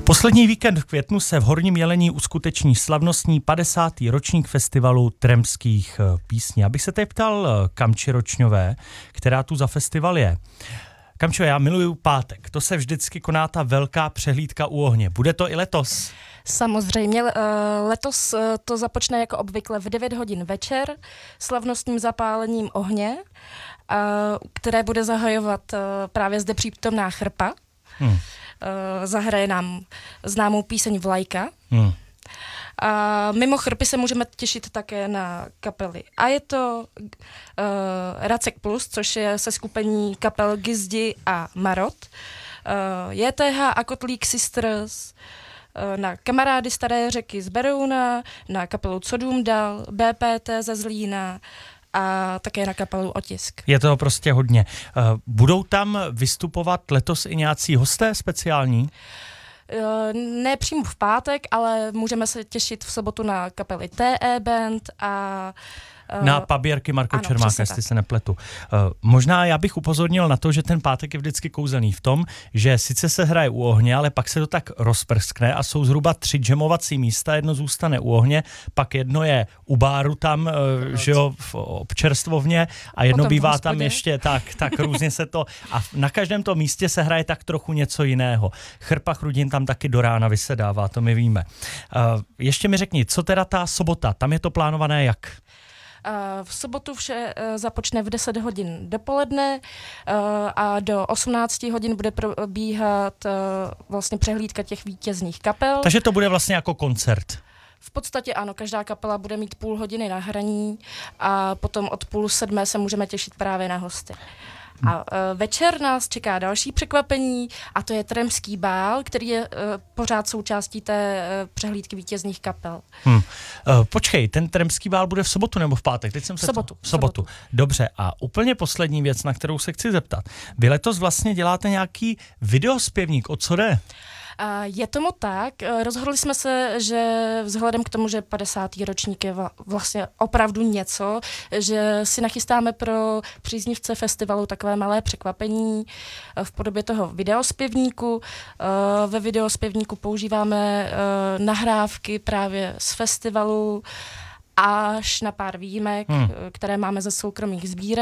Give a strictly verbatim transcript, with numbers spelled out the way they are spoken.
Poslední víkend v květnu se v Horním Jelení uskuteční slavnostní padesátý ročník festivalu Tremských písní. Abych se teď ptal Kamči Ročňové, která tu za festival je. Kamčo, já miluju pátek. To se vždycky koná ta velká přehlídka u ohně. Bude to i letos? Samozřejmě, letos to započne jako obvykle v devět hodin večer slavnostním zapálením ohně, které bude zahajovat právě zde přítomná Chrpa. Hmm. Zahraje nám známou píseň Vlajka. Hmm. A mimo Chrpy se můžeme těšit také na kapely. A je to uh, Racek Plus, což je seskupení kapel Gizdi a Marot. Uh, J T H a Kotlík Sisters, uh, na Kamarády Staré řeky z Berouna, na kapelu Co dům dal, B P T ze Zlína a také na kapelu Otisk. Je toho prostě hodně. Uh, budou tam vystupovat letos i nějací hosté speciální? Ne přímo v pátek, ale můžeme se těšit v sobotu na kapely T E Band a na paběrky Marko Čermáka, jestli se nepletu. Uh, možná já bych upozornil na to, že ten pátek je vždycky kouzelný v tom, že sice se hraje u ohně, ale pak se to tak rozprskne a jsou zhruba tři džemovací místa, jedno zůstane u ohně, pak jedno je u báru tam, uh, že jo, v občerstvovně a jedno potom bývá tam ještě tak, tak různě se to a na každém tom místě se hraje tak trochu něco jiného. Chrpa Chrudin tam taky do rána vysedává, to my víme. Uh, ještě mi řekni, co teda ta sobota, tam je to plánované jak? V sobotu vše započne v deset hodin dopoledne a do osmnáct hodin bude probíhat vlastně přehlídka těch vítězných kapel. Takže to bude vlastně jako koncert. V podstatě ano, každá kapela bude mít půl hodiny na hraní a potom od půl sedmé se můžeme těšit právě na hosty. A uh, večer nás čeká další překvapení a to je Tremský bál, který je uh, pořád součástí té uh, přehlídky vítězných kapel. Hmm. Uh, počkej, ten Tremský bál bude v sobotu nebo v pátek? Teď jsem se v sobotu. To... V sobotu. Dobře, a úplně poslední věc, na kterou se chci zeptat. Vy letos vlastně děláte nějaký videospěvník, o co jde? Je tomu tak. Rozhodli jsme se, že vzhledem k tomu, že padesátý ročník je vlastně opravdu něco, že si nachystáme pro příznivce festivalu takové malé překvapení v podobě toho videospěvníku. Ve videospěvníku používáme nahrávky právě z festivalu až na pár výjimek, hmm. které máme ze soukromých sbírek.